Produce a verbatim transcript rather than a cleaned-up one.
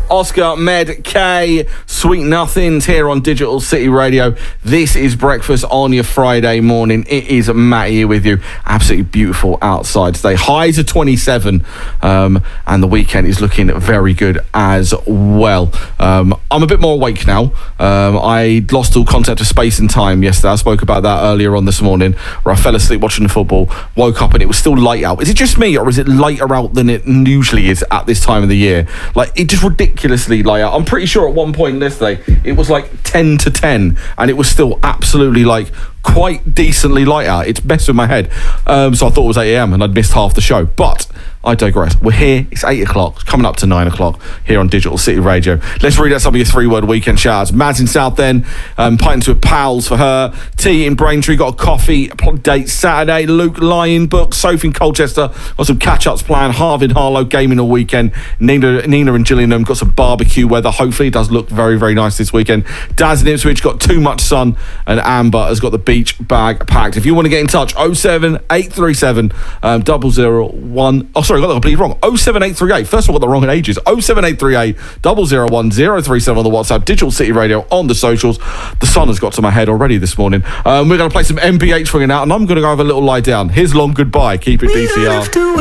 Oscar, Med, K, Sweet Nothings here on Digital City Radio. This is breakfast on your Friday morning. It is Matt here with you. Absolutely beautiful outside today. Highs are twenty-seven, um, and the weekend is looking very good as well. Um, I'm a bit more awake now. Um, I lost all concept of space and time yesterday. I spoke about that earlier on this morning, where I fell asleep watching the football, woke up and it was still light out. Is it just me, or is it lighter out than it usually is at this time of the year? Like, it just ridiculously light out. I'm pretty sure at one point yesterday it was like ten to ten and it was still absolutely like quite decently light out. It's messed with my head. Um, so I thought it was eight a.m. and I'd missed half the show. But I digress. We're here. It's eight o'clock. It's coming up to nine o'clock here on Digital City Radio. Let's read out some of your three-word weekend shouts. Mads in Southend, um, pints with pals for her. T in Braintree, got a coffee date Saturday. Luke, Lion Book. Sophie in Colchester, got some catch-ups planned. Harvard, Harlow, gaming all weekend. Nina, Nina and Gillingham, got some barbecue weather. Hopefully it does look very, very nice this weekend. Daz in Ipswich, got too much sun. And Amber has got the beach bag packed. If you want to get in touch, oh seven eight three seven um, double oh one. Oh, sorry, I got that completely wrong. oh seven eight three eight. First of all, I got the wrong in ages. oh seven eight three eight double oh one oh three seven on the WhatsApp. Digital City Radio on the socials. The sun has got to my head already this morning. Um, we're going to play some M B H swinging out, and I'm going to go have a little lie down. Here's Long Goodbye. Keep it D C R.